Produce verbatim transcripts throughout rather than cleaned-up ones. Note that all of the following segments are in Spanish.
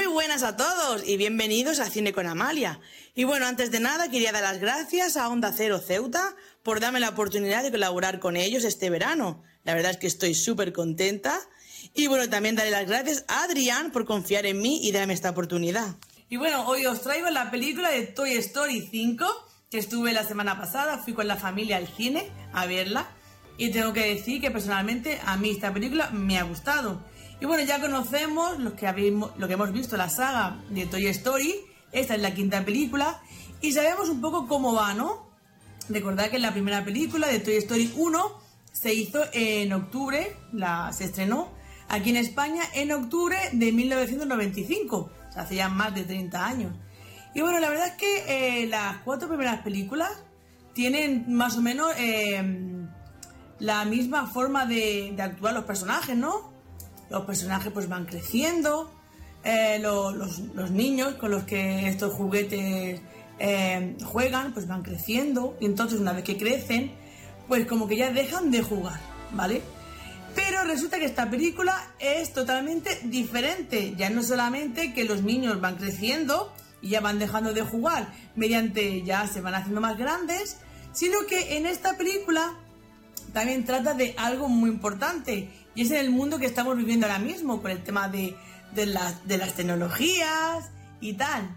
buenas a todos y bienvenidos a Cine con Amalia. Y bueno, antes de nada quería dar las gracias a Onda Cero Ceuta por darme la oportunidad de colaborar con ellos este verano. La verdad es que estoy súper contenta. Y bueno, también daré las gracias a Adrián por confiar en mí y darme esta oportunidad. Y bueno, hoy os traigo la película de Toy Story cinco, que estuve la semana pasada, fui con la familia al cine a verla. Y tengo que decir que personalmente a mí esta película me ha gustado. Y bueno, ya conocemos los que habéis, lo que hemos visto la saga de Toy Story. Esta es la quinta película y sabemos un poco cómo va, ¿no? Recordad que la primera película de Toy Story uno se hizo en octubre, la, se estrenó aquí en España en octubre de mil novecientos noventa y cinco, o sea, hace ya más de treinta años. Y bueno, la verdad es que eh, las cuatro primeras películas tienen más o menos eh, la misma forma de, de actuar los personajes, ¿no? Los personajes pues van creciendo, eh, lo, los, los niños con los que estos juguetes eh, juegan pues van creciendo, y entonces una vez que crecen pues como que ya dejan de jugar, ¿vale? Pero resulta que esta película es totalmente diferente. Ya no solamente que los niños van creciendo y ya van dejando de jugar mediante ya se van haciendo más grandes, sino que en esta película también trata de algo muy importante, y es en el mundo que estamos viviendo ahora mismo con el tema de, de, la, de las tecnologías y tal.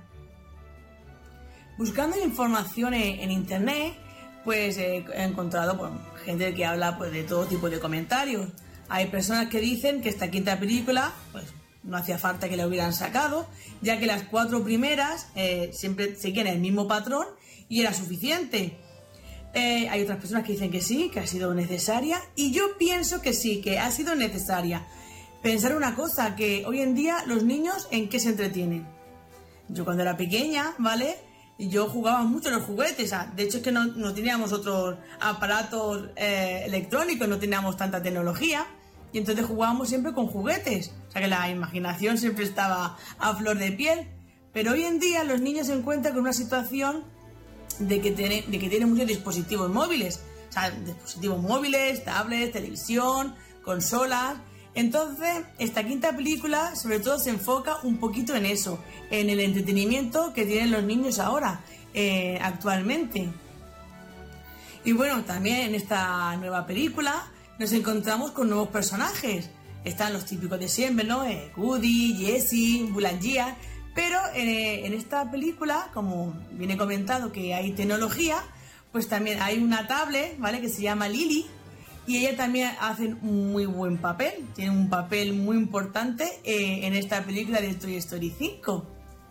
Buscando información en, en internet, pues eh, he encontrado pues, gente que habla pues, de todo tipo de comentarios. Hay personas que dicen que esta quinta película pues no hacía falta que la hubieran sacado, ya que las cuatro primeras eh, siempre seguían el mismo patrón y era suficiente. Eh, hay otras personas que dicen que sí, que ha sido necesaria, y yo pienso que sí, que ha sido necesaria. Pensar una cosa, que hoy en día los niños ¿en qué se entretienen? Yo cuando era pequeña, ¿vale? Yo jugaba mucho los juguetes, o sea, de hecho es que no, no teníamos otros aparatos eh, electrónicos, no teníamos tanta tecnología, y entonces jugábamos siempre con juguetes, o sea que la imaginación siempre estaba a flor de piel. Pero hoy en día los niños se encuentran con una situación de que, tiene, de que tienen muchos dispositivos móviles, o sea, dispositivos móviles, tablets, televisión, consolas. Entonces, esta quinta película sobre todo se enfoca un poquito en eso, en el entretenimiento que tienen los niños ahora, eh, actualmente. Y bueno, también en esta nueva película nos encontramos con nuevos personajes. Están los típicos de siempre, ¿no? Eh, Woody, Jessie, Buzz Lightyear. Pero eh, en esta película, como viene comentado que hay tecnología, pues también hay una tablet, ¿vale? Que se llama Lily, y ella también hace un muy buen papel, tiene un papel muy importante eh, en esta película de Toy Story cinco.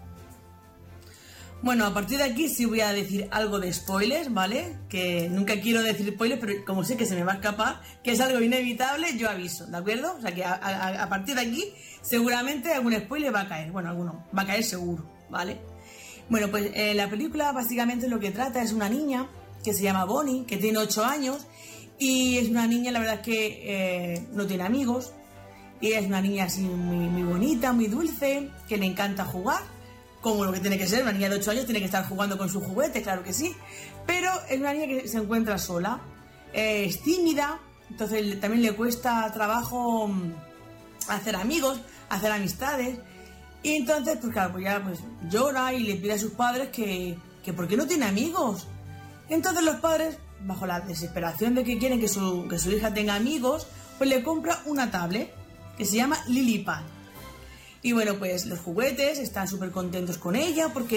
Bueno, a partir de aquí sí voy a decir algo de spoilers, ¿vale? Que nunca quiero decir spoilers, pero como sé que se me va a escapar, que es algo inevitable, yo aviso, ¿de acuerdo? O sea que a, a, a partir de aquí seguramente algún spoiler va a caer, bueno, alguno, va a caer seguro, ¿vale? Bueno, pues eh, la película básicamente lo que trata es una niña que se llama Bonnie, que tiene ocho años, y es una niña, la verdad es que eh, no tiene amigos, y es una niña así muy, muy bonita, muy dulce, que le encanta jugar, como lo que tiene que ser, una niña de ocho años tiene que estar jugando con sus juguetes, claro que sí, pero es una niña que se encuentra sola, eh, es tímida, entonces también le cuesta trabajo hacer amigos, hacer amistades, y entonces pues claro, pues ya pues llora y le pide a sus padres que, que ¿por qué no tiene amigos? Entonces los padres, bajo la desesperación de que quieren que su, que su hija tenga amigos, pues le compra una tablet que se llama Lily Pad. Y bueno, pues los juguetes están súper contentos con ella porque